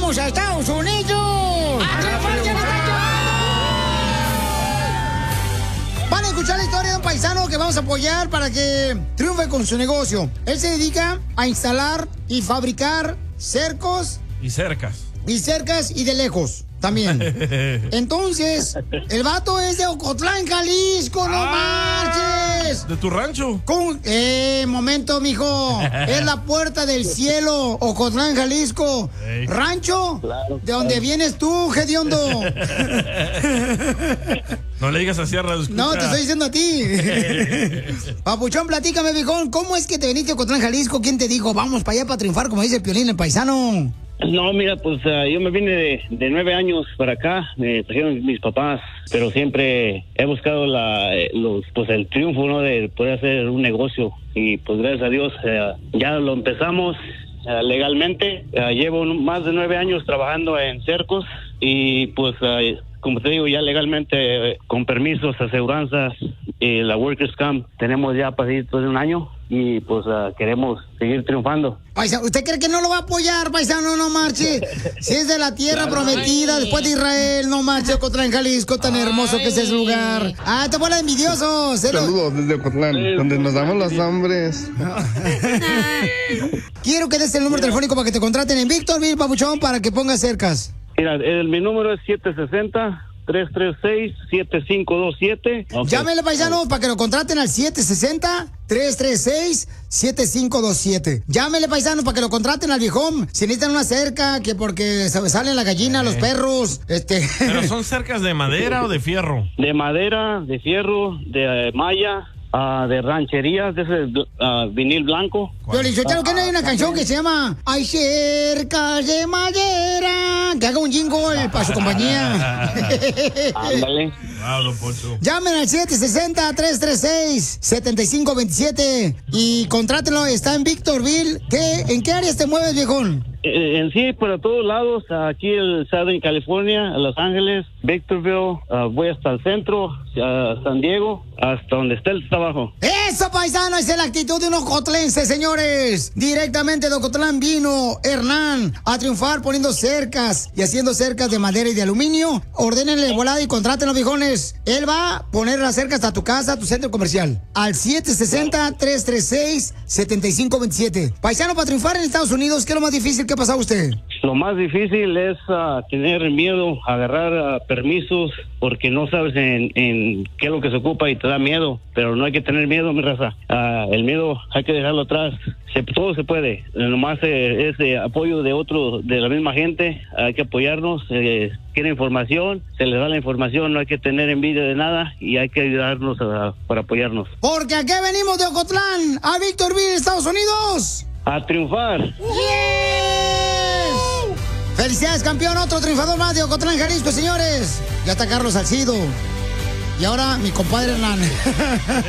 ¡Vamos a Estados Unidos! Van a escuchar la historia de un paisano que vamos a apoyar para que triunfe con su negocio. Él se dedica a instalar y fabricar cercos. Y cercas. Y cercas y de lejos también. Entonces, el vato es de Ocotlán, Jalisco, no marches. ¿De tu rancho? Momento, mijo. Es la puerta del cielo, Ocotlán, Jalisco. Hey. Rancho, Claro, de donde vienes tú, hediondo. No le digas así a Radio Escucha. No, te estoy diciendo a ti. Papuchón, platícame, viejón, ¿cómo es que te viniste a Ocotlán, Jalisco? ¿Quién te dijo, vamos para allá para triunfar, como dice el Piolín, el paisano? No, mira, pues yo me vine de 9 años para acá, me trajeron mis papás, pero siempre he buscado el triunfo, ¿no? De poder hacer un negocio y pues gracias a Dios ya lo empezamos legalmente. Llevo más de 9 años trabajando en cercos y pues como te digo, ya legalmente con permisos, aseguranzas y la Workers' Comp tenemos ya pasito de un año y pues queremos seguir triunfando. Paisano, ¿usted cree que no lo va a apoyar, paisano? No marche. Si es de la tierra prometida, después de Israel, no marche, Ocotlán, Jalisco, tan hermoso que es ese lugar. Ah, te bola de envidiosos. Saludos desde Ocotlán, donde nos damos los hombres. Quiero que des el número telefónico para que te contraten en Victorville, papuchón, para que pongas cercas. Mira, mi número es 760-336-7527. Okay. Llámele, paisano, para que lo contraten al 760-336-7527. Llámele, paisano, para que lo contraten al viejón. Si necesitan una cerca, que porque salen la gallina, los perros, ¿Pero son cercas de madera o de fierro? De madera, de fierro, de malla, de ranchería, de ese vinil blanco. Yo le dije, que no hay una canción que se llama Hay cercas de madera, que haga un jingle para su compañía. Ándale. Wow, don Poncho. Llamen al 760-336-7527 y contrátenlo. Está en Victorville. ¿En qué áreas te mueves, viejón? En sí, por todos lados, aquí el Southern California, Los Ángeles, Victorville, voy hasta el centro, San Diego, hasta donde está el trabajo. ¡Eso, paisano! Esa es la actitud de un ocotlense, señores. Directamente de Ocotlán vino Hernán a triunfar poniendo cercas y haciendo cercas de madera y de aluminio. Ordénenle volada y contrátenlo, viejones. Él va a poner la cerca hasta tu casa, a tu centro comercial. Al 760-336-7527. Paisano, para triunfar en Estados Unidos, ¿qué es lo más difícil que ha pasado a usted? Lo más difícil es tener miedo, agarrar permisos, porque no sabes en qué es lo que se ocupa y te da miedo. Pero no hay que tener miedo, mi raza. El miedo hay que dejarlo atrás. Todo se puede. Nomás es apoyo de la misma gente. Hay que apoyarnos. Quiere información, se les da la información. No hay que tener envidia de nada y hay que ayudarnos para apoyarnos. Porque aquí venimos de Ocotlán a Victorville, Estados Unidos. A triunfar. ¡Yes! ¡Felicidades, campeón! Otro triunfador más de Ocotlán, Jalisco, señores. Ya está Carlos Salcido. Y ahora mi compadre Hernán.